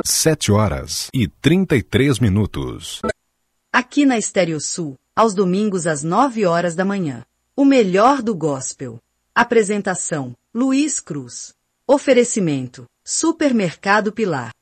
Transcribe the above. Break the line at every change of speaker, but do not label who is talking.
7h33.
Aqui na Estéreo Sul, aos domingos às 9 horas da manhã. O melhor do gospel. Apresentação: Luiz Cruz. Oferecimento: Supermercado Pilar.